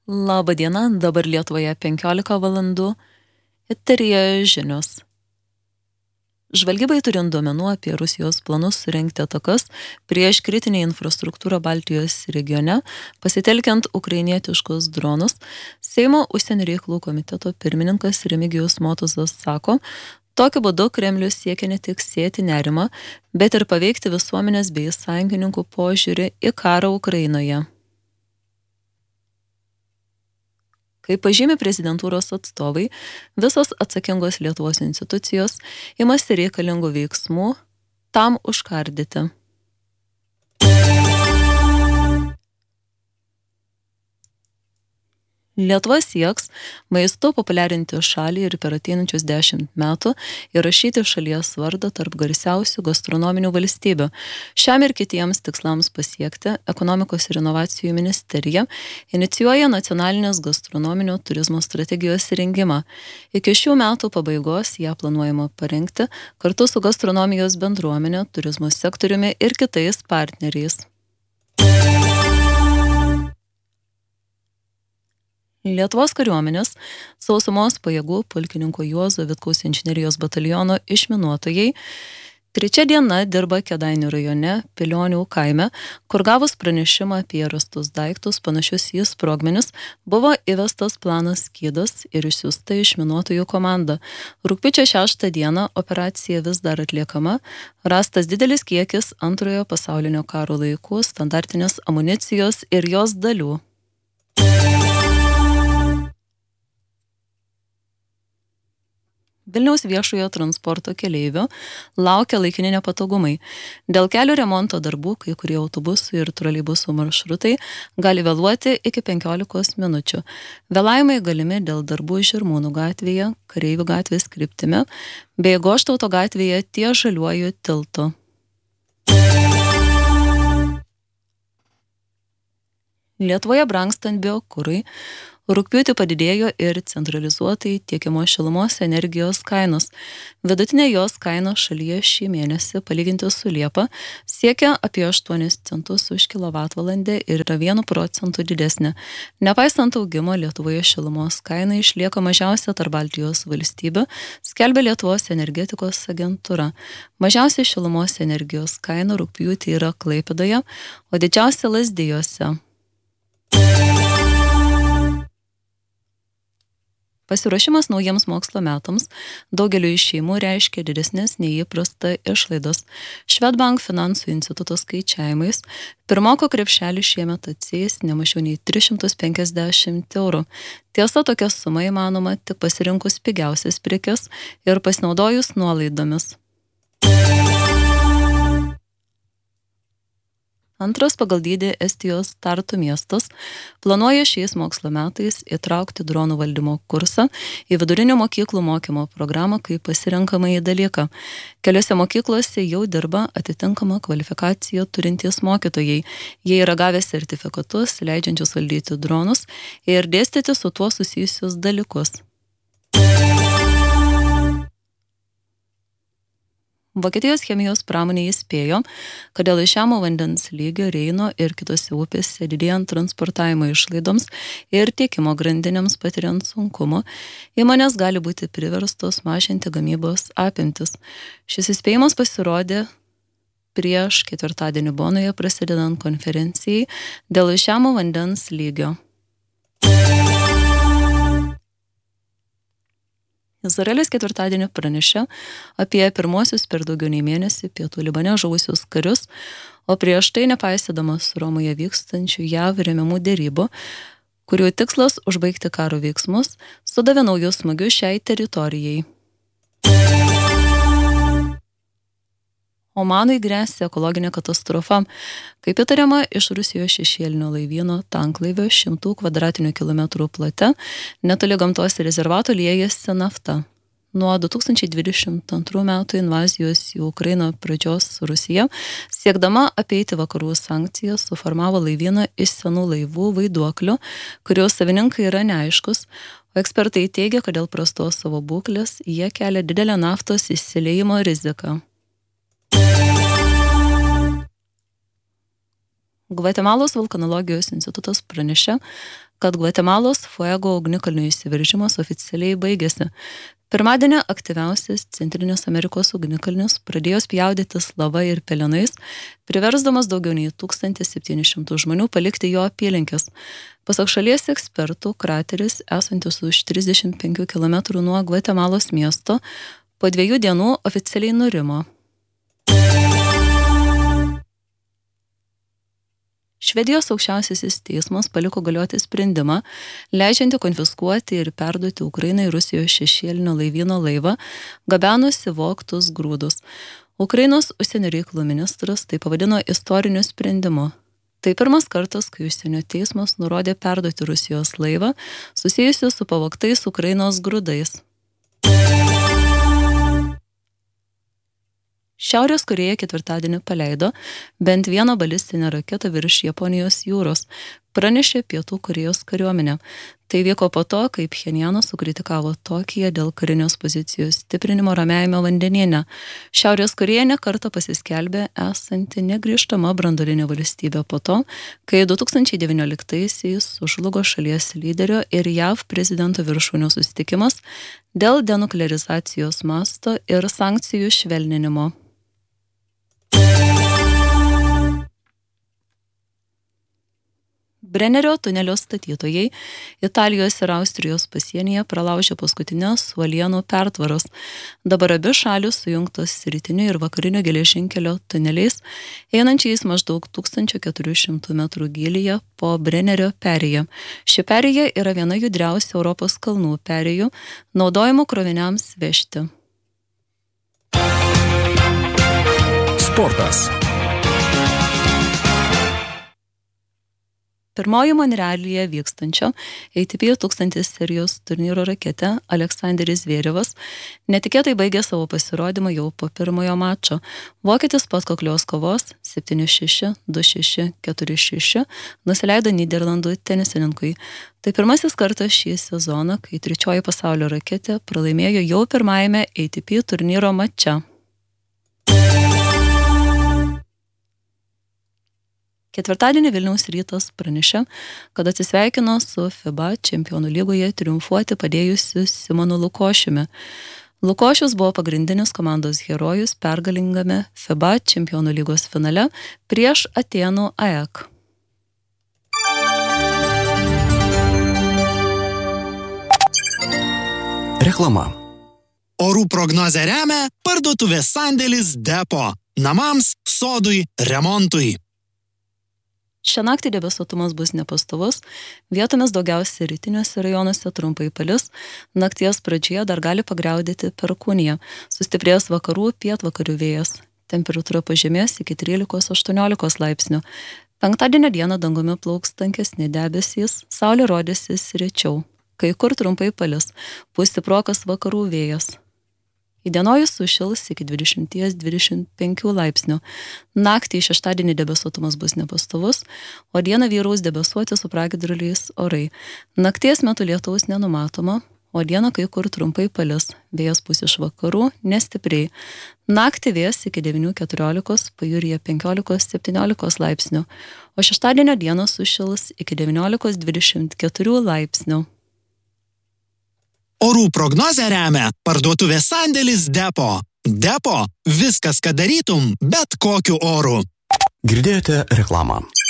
Labą dieną, dabar Lietuvoje 15 valandų, eteryje žinios. Žvalgybai turint duomenų apie Rusijos planus surengti atakas prieš kritinę infrastruktūrą Baltijos regione, pasitelkiant ukrainietiškus dronus, Seimo užsienio reikalų komiteto pirmininkas Remigijus Motuzas sako, tokiu būdu Kremlius siekia ne tik sėti nerimą, bet ir paveikti visuomenės bei sąjungininkų požiūrį į karą Ukrainoje. Kaip pažymi prezidentūros atstovai, visos atsakingos Lietuvos institucijos imasi reikalingų veiksmų tam užkardyti. Lietuva sieks maistu populiarinti šalį ir per ateinančius 10 metų įrašyti šalies vardą tarp garsiausių gastronominių valstybių. Šiam ir kitiems tikslams pasiekti Ekonomikos ir inovacijų ministerija inicijuoja nacionalinės gastronominio turizmo strategijos rengimą. Iki šių metų pabaigos ją planuojama parengti kartu su gastronomijos bendruomenė, turizmo sektoriumi ir kitais partneriais. Lietuvos kariuomenės sausumos pajėgų pulkininko Juozo Vitkaus inžinerijos bataliono išminuotojai 3 diena dirba Kėdainių rajone Pilionių kaime, kur gavus pranešimą apie rastus daiktus panašius į sprogmenis, buvo įvestas planas Skydas ir išsiųsta išminuotojų komanda. Rugpjūčio 6 dieną operacija vis dar atliekama, rastas didelis kiekis Antrojo pasaulinio karo laikų standartinės amunicijos ir jos dalių. Vilniaus viešojo transporto keleivių laukia laikini nepatogumai. Dėl kelių remonto darbų kai kurie autobusų ir troleibusų maršrutai gali vėluoti iki 15 minučių. Vėlavimai galimi dėl darbų Žirmūnų gatvėje, Kareivių gatvės kryptimi, bei Goštauto gatvėje ties Žaliuoju tiltu. Lietuvoje brangstant biokurui, rugpjūtį padidėjo ir centralizuotai tiekiamos šilumos energijos kainos. Vidutinė jos kaina šalyje šį mėnesį, palyginti su Liepa, siekia apie 8 centus už kilovatvalandę ir yra 1% didesnė. Nepaisant augimo, Lietuvoje šilumos kaina išlieka mažiausia tarp Baltijos valstybių, skelbia Lietuvos energetikos agentūra. Mažiausia šilumos energijos kaina rugpjūtį yra Klaipėdoje, o didžiausia Lazdijuose. Pasiruošimas naujiems mokslo metams daugeliu šeimų reiškia didesnės nei įprasta išlaidos. Švedbank finansų instituto skaičiavimais pirmoko krepšelis šiemet atsieis ne mažiau nei 350 eurų. Tiesa, tokia suma įmanoma tik pasirinkus pigiausias prekes ir pasinaudojus nuolaidomis. Antras pagal dydį Estijos Tartu miestas planuoja šiais mokslo metais įtraukti dronų valdymo kursą į vidurinio mokyklų mokymo programą kaip pasirenkamąjį dalyką. Keliose mokyklose jau dirba atitinkamą kvalifikaciją turintys mokytojai. Jie yra gavę sertifikatus, leidžiančius valdyti dronus ir dėstyti su tuo susijusius dalykus. Vokietijos chemijos pramonė įspėjo, kad dėl žemo vandens lygio Reino ir kitose upėse didėjant transportavimo išlaidoms ir tiekimo grandinėms patiriant sunkumų, įmonės gali būti priverstos mažinti gamybos apimtis. Šis įspėjimas pasirodė prieš ketvirtadienį Bonoje prasidedant konferencijai dėl žemo vandens lygio. Izraelis ketvirtadienį pranešė apie pirmuosius per daugiau nei mėnesį pietų Libane žuvusius karius, o prieš tai nepaisydamas Romoje vykstančių JAV remiamų derybų, kurių tikslas užbaigti karo veiksmus, sudavė naujus smūgius šiai teritorijai. Omanui gresia ekologinė katastrofa. Kaip įtariama, iš Rusijos šešėlinio laivyno tanklaivio 100 kvadratinių kilometrų plote netoli gamtos rezervato liejasi nafta. Nuo 2022 metų invazijos į Ukrainą pradžios Rusija, siekdama apeiti vakarų sankcijas, suformavo laivyną iš senų laivų vaiduoklių, kurių savininkai yra neaiškus, o ekspertai teigia, kad dėl prastos savo būklės jie kelia didelę naftos išsiliejimo riziką. Gvatemalos vulkanologijos institutas pranešė, kad Gvatemalos Fuego ugnikalnių įsiveržimas oficialiai baigėsi. Pirmadienį aktyviausias Centrinės Amerikos ugnikalnis pradėjo spjaudytis lava ir pelenais, priversdamas daugiau nei 1700 žmonių palikti jo apylinkes. Pasak šalies ekspertų, krateris, esantis už 35 km nuo Gvatemalos miesto, po 2 dienų oficialiai nurimo. Švedijos aukščiausiasis teismas paliko galioti sprendimą, leidžiantį konfiskuoti ir perduoti Ukrainai Rusijos šešėlinio laivyno laivą, gabenusi vogtus grūdus. Ukrainos užsienio reikalų ministras tai pavadino istoriniu sprendimu. Tai pirmas kartas, kai užsienio teismas nurodė perduoti Rusijos laivą, susijusiu su pavogtais Ukrainos grūdais. Šiaurės Korėja ketvirtadienį paleido bent vieną balistinę raketą virš Japonijos jūros, pranešė Pietų Korėjos kariuomenė. Tai vyko po to, kai Pchenjanas sukritikavo Tokiją dėl karinės pozicijos stiprinimo Ramiajame vandenyne. Šiaurės Korėja nekartą pasiskelbė esanti negrįžtama branduolinė valstybė po to, kai 2019-aisiais sužlugo šalies lyderio ir JAV prezidento viršūnių susitikimas dėl denuklearizacijos masto ir sankcijų švelninimo. Brennerio tunelio statytojai Italijos ir Austrijos pasienyje pralaužė paskutinės uolienų pertvaros. Dabar abi šalys sujungtos rytinio ir vakarinio geležinkelio tuneliais, einančiais maždaug 1400 metrų gylyje po Brennerio perėją. Ši perėja yra viena judriausių Europos kalnų perėjų, naudojamų kroviniams vežti. Sportas. Pirmoji Monrealyje vykstančio ATP 1000 serijos turnyro raketė Aleksandris Zverevas netikėtai baigė savo pasirodymą jau po pirmojo mačo. Vokietis po atkaklios kovos 7-6, 2-6, 4-6 nusileido Nyderlandų tenisininkui. Tai pirmasis kartas šį sezoną, kai trečioji pasaulio raketė pralaimėjo jau pirmajame ATP turnyro mače. Ketvirtadienį Vilniaus Rytas pranešė, kad atsisveikino su FIBA čempionų lygoje triumfuoti padėjusiu Simonu Lukošiumi. Lukošius buvo pagrindinis komandos herojus pergalingame FIBA čempionų lygos finale prieš Atėnų AEK. Reklama. Orų prognozę remia parduotuvės sandėlis Depo. Namams, sodui, remontui. Šią naktį debesuotumas bus nepastovus, vietomis daugiausiai rytiniuose rajonuose trumpai palis, nakties pradžioje dar gali pagriaudėti perkūnija, sustiprės vakarų pietvakarių vėjas, temperatūra pažemės iki 13-18 laipsnių. Penktadienio dieną dangumi plauks tankesni debesys, saulė rodysis rečiau, kai kur trumpai palis, pūs stiprokas vakarų vėjas. Įdienojus sušils iki 20-25 laipsnių. Naktį šeštadienį debesuotumas bus nepastovus, o dieną vyraus debesuoti su pragiedruliais orai. Nakties metu lietaus nenumatoma, o dieną kai kur trumpai palis. Vėjas pūs iš vakarų, nestipriai. Naktį vėjas iki 9-14, pajūryje 15-17 laipsnių, o šeštadienio dieną sušils iki 19-24 laipsnių. Orų prognozę remia parduotuvės sandėlis Depo. Depo – viskas, ką darytum, bet kokiu oru. Girdėjote reklamą.